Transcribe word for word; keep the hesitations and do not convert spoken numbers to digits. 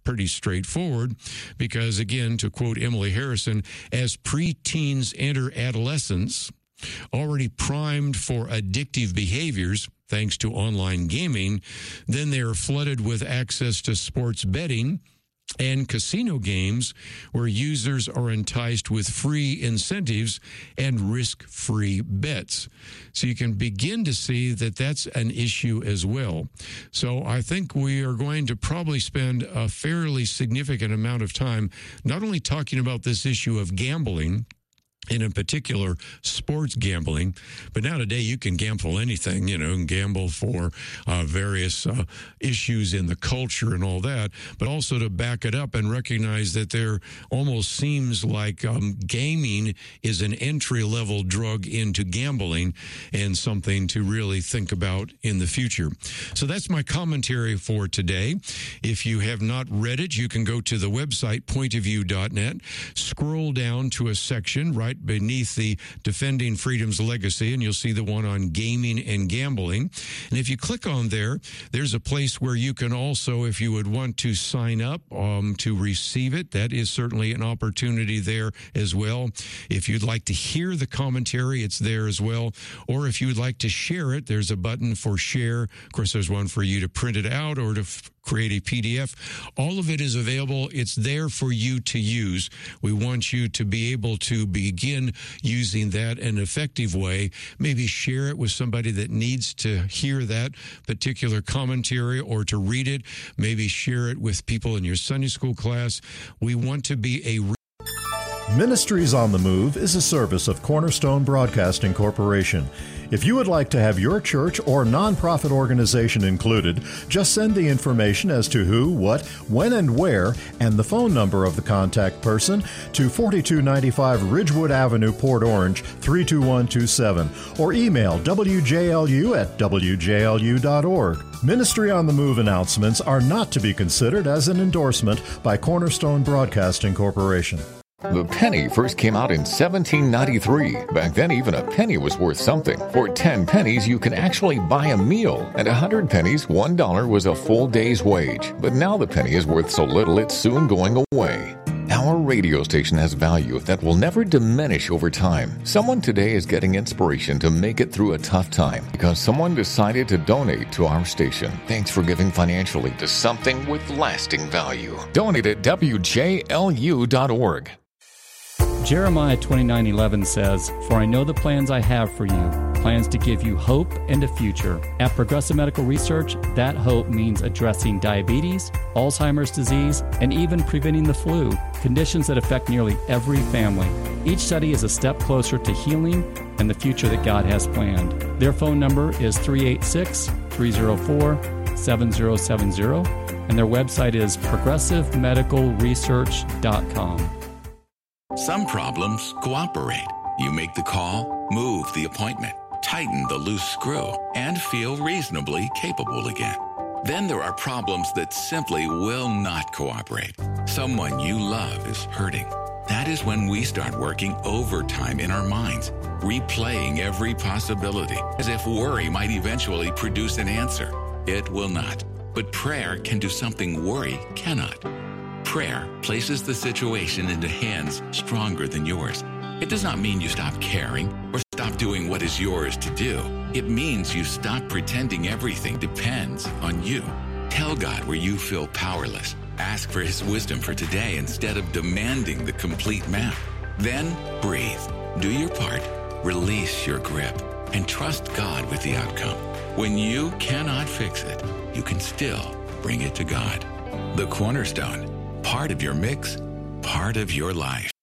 pretty straightforward because, again, to quote Emily Harrison, as preteens enter adolescence, already primed for addictive behaviors, thanks to online gaming, then they are flooded with access to sports betting and casino games where users are enticed with free incentives and risk-free bets. So you can begin to see that that's an issue as well. So I think we are going to probably spend a fairly significant amount of time not only talking about this issue of gambling, and in particular, sports gambling. But now today, you can gamble anything, you know, and gamble for uh, various uh, issues in the culture and all that, but also to back it up and recognize that there almost seems like um, gaming is an entry-level drug into gambling and something to really think about in the future. So that's my commentary for today. If you have not read it, you can go to the website, point of view dot net, scroll down to a section right beneath the Defending Freedom's Legacy, and you'll see the one on gaming and gambling. And if you click on there, there's a place where you can also, if you would want to sign up um, to receive it, that is certainly an opportunity there as well. If you'd like to hear the commentary, it's there as well. Or if you'd like to share it, there's a button for share. Of course, there's one for you to print it out or to f- create a P D F. All of it is available. It's there for you to use. We want you to be able to begin using that in an effective way. Maybe share it with somebody that needs to hear that particular commentary or to read it. Maybe share it with people in your Sunday school class. We want to be a Ministries on the Move is a service of Cornerstone Broadcasting Corporation. If you would like to have your church or nonprofit organization included, just send the information as to who, what, when, and where, and the phone number of the contact person to forty-two ninety-five Ridgewood Avenue, Port Orange, three two one two seven, or email w j l u at w j l u dot org. Ministry on the Move announcements are not to be considered as an endorsement by Cornerstone Broadcasting Corporation. The penny first came out in seventeen ninety-three. Back then, even a penny was worth something. For ten pennies, you could actually buy a meal. And a hundred pennies, one dollar was a full day's wage. But now the penny is worth so little, it's soon going away. Our radio station has value that will never diminish over time. Someone today is getting inspiration to make it through a tough time because someone decided to donate to our station. Thanks for giving financially to something with lasting value. Donate at w j l u dot org. Jeremiah twenty-nine eleven says, "For I know the plans I have for you, plans to give you hope and a future." At Progressive Medical Research, that hope means addressing diabetes, Alzheimer's disease, and even preventing the flu, conditions that affect nearly every family. Each study is a step closer to healing and the future that God has planned. Their phone number is three eight six, three zero four, seven zero seven zero, and their website is progressive medical research dot com. Some problems cooperate. You make the call, move the appointment, tighten the loose screw, and feel reasonably capable again. Then there are problems that simply will not cooperate. Someone you love is hurting. That is when we start working overtime in our minds, replaying every possibility, as if worry might eventually produce an answer. It will not. But prayer can do something worry cannot. Prayer places the situation into hands stronger than yours. It does not mean you stop caring or stop doing what is yours to do. It means you stop pretending everything depends on you. Tell God where you feel powerless. Ask for His wisdom for today instead of demanding the complete map. Then breathe. Do your part. Release your grip and trust God with the outcome. When you cannot fix it, you can still bring it to God. The Cornerstone. Part of your mix, part of your life.